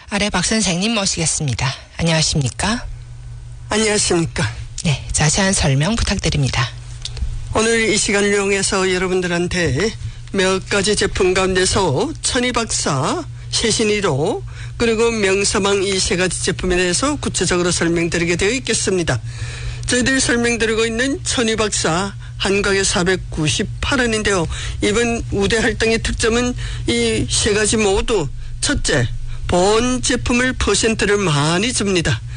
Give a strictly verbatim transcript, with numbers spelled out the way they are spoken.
아래 박 선생님 모시겠습니다. 안녕하십니까? 안녕하십니까? 네, 자세한 설명 부탁드립니다. 오늘 이 시간을 이용해서 여러분들한테 몇 가지 제품 가운데서 천이박사, 최신일호, 그리고 명서망 이 세 가지 제품에 대해서 구체적으로 설명드리게 되어 있겠습니다. 저희들이 설명드리고 있는 천이박사 한 가게 사백구십팔 원인데요. 이번 우대 할당의 특점은 이 세 가지 모두 첫째, 본 제품을 퍼센트를 많이 줍니다.